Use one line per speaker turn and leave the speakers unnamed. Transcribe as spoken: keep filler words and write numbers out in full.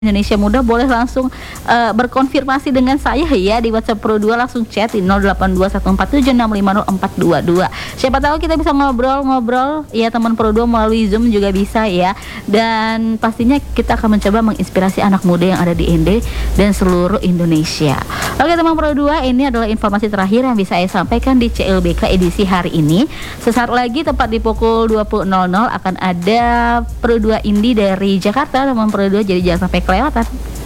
Indonesia Muda boleh langsung uh, berkonfirmasi dengan saya ya di WhatsApp Pro dua, langsung chat di nol delapan dua satu empat tujuh enam lima nol empat dua dua. Siapa tahu kita bisa ngobrol-ngobrol ya teman Pro dua melalui Zoom juga bisa ya. Dan pastinya kita akan mencoba menginspirasi anak muda yang ada di N D dan seluruh Indonesia. Oke teman Pro dua, ini adalah informasi terakhir yang bisa saya sampaikan di C L B K edisi hari ini. Sesaat lagi tepat di pukul dua puluh nol nol akan ada Pro dua Indie dari Jakarta teman Pro dua, jadi jangan sampai kelewatan.